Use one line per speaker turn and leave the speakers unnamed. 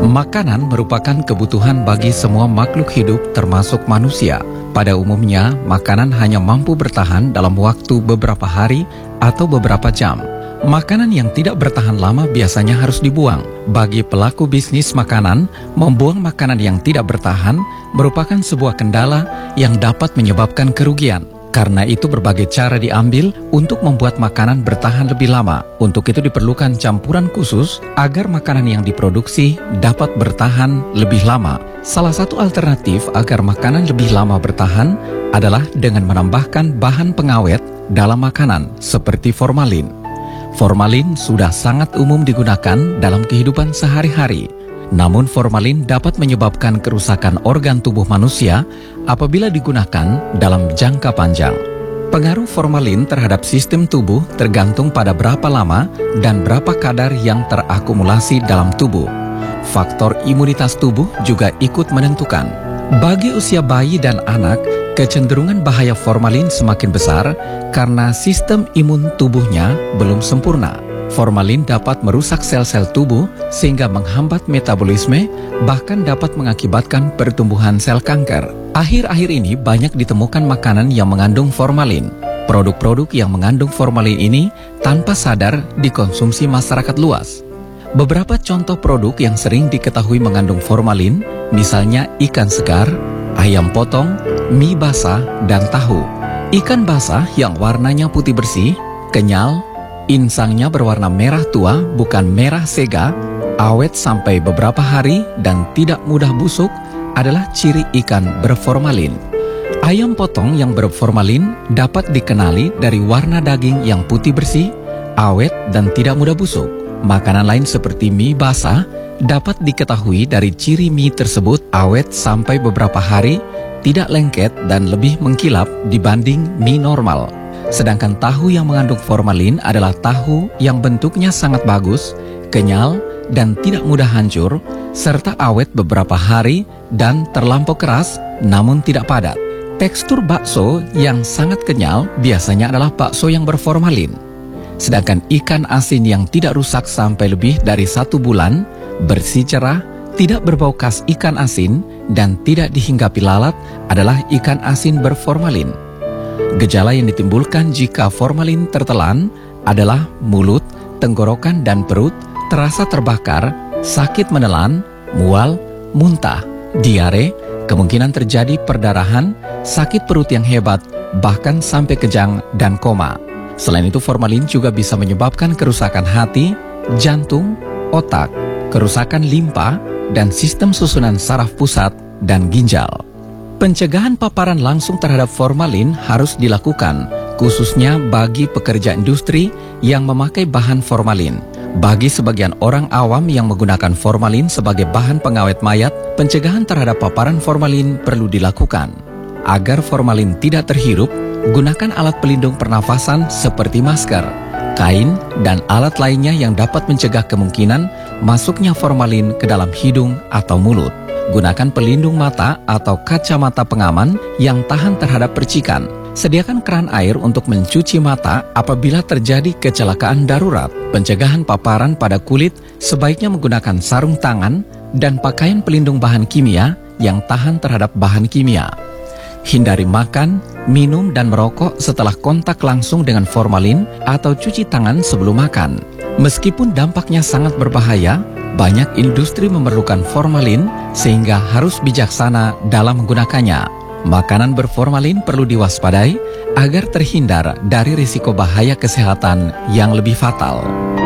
Makanan merupakan kebutuhan bagi semua makhluk hidup termasuk manusia. Pada umumnya, makanan hanya mampu bertahan dalam waktu beberapa hari atau beberapa jam. Makanan yang tidak bertahan lama biasanya harus dibuang. Bagi pelaku bisnis makanan, membuang makanan yang tidak bertahan merupakan sebuah kendala yang dapat menyebabkan kerugian. Karena itu berbagai cara diambil untuk membuat makanan bertahan lebih lama. Untuk itu diperlukan campuran khusus agar makanan yang diproduksi dapat bertahan lebih lama. Salah satu alternatif agar makanan lebih lama bertahan adalah dengan menambahkan bahan pengawet dalam makanan seperti formalin. Formalin sudah sangat umum digunakan dalam kehidupan sehari-hari. Namun formalin dapat menyebabkan kerusakan organ tubuh manusia apabila digunakan dalam jangka panjang. Pengaruh formalin terhadap sistem tubuh tergantung pada berapa lama dan berapa kadar yang terakumulasi dalam tubuh. Faktor imunitas tubuh juga ikut menentukan. Bagi usia bayi dan anak, kecenderungan bahaya formalin semakin besar karena sistem imun tubuhnya belum sempurna. Formalin dapat merusak sel-sel tubuh sehingga menghambat metabolisme, bahkan dapat mengakibatkan pertumbuhan sel kanker. Akhir-akhir ini banyak ditemukan makanan yang mengandung formalin. Produk-produk yang mengandung formalin ini tanpa sadar dikonsumsi masyarakat luas. Beberapa contoh produk yang sering diketahui mengandung formalin, misalnya ikan segar, ayam potong, mie basah, dan tahu. Ikan basah yang warnanya putih bersih, kenyal, insangnya berwarna merah tua, bukan merah sega, awet sampai beberapa hari, dan tidak mudah busuk adalah ciri ikan berformalin. Ayam potong yang berformalin dapat dikenali dari warna daging yang putih bersih, awet, dan tidak mudah busuk. Makanan lain seperti mie basah dapat diketahui dari ciri mie tersebut awet sampai beberapa hari, tidak lengket, dan lebih mengkilap dibanding mie normal. Sedangkan tahu yang mengandung formalin adalah tahu yang bentuknya sangat bagus, kenyal, dan tidak mudah hancur, serta awet beberapa hari dan terlampau keras namun tidak padat. Tekstur bakso yang sangat kenyal biasanya adalah bakso yang berformalin. Sedangkan ikan asin yang tidak rusak sampai lebih dari 1 bulan, bersih cerah, tidak berbau khas ikan asin, dan tidak dihinggapi lalat adalah ikan asin berformalin. Gejala yang ditimbulkan jika formalin tertelan adalah mulut, tenggorokan, dan perut terasa terbakar, sakit menelan, mual, muntah, diare, kemungkinan terjadi perdarahan, sakit perut yang hebat, bahkan sampai kejang dan koma. Selain itu, formalin juga bisa menyebabkan kerusakan hati, jantung, otak, kerusakan limpa, dan sistem susunan saraf pusat dan ginjal. Pencegahan paparan langsung terhadap formalin harus dilakukan, khususnya bagi pekerja industri yang memakai bahan formalin. Bagi sebagian orang awam yang menggunakan formalin sebagai bahan pengawet mayat, pencegahan terhadap paparan formalin perlu dilakukan. Agar formalin tidak terhirup, gunakan alat pelindung pernafasan seperti masker, kain, dan alat lainnya yang dapat mencegah kemungkinan masuknya formalin ke dalam hidung atau mulut. Gunakan pelindung mata atau kacamata pengaman yang tahan terhadap percikan. Sediakan keran air untuk mencuci mata apabila terjadi kecelakaan darurat. Pencegahan paparan pada kulit sebaiknya menggunakan sarung tangan dan pakaian pelindung bahan kimia yang tahan terhadap bahan kimia. Hindari makan, minum, dan merokok setelah kontak langsung dengan formalin atau cuci tangan sebelum makan. Meskipun dampaknya sangat berbahaya, banyak industri memerlukan formalin sehingga harus bijaksana dalam menggunakannya. Makanan berformalin perlu diwaspadai agar terhindar dari risiko bahaya kesehatan yang lebih fatal.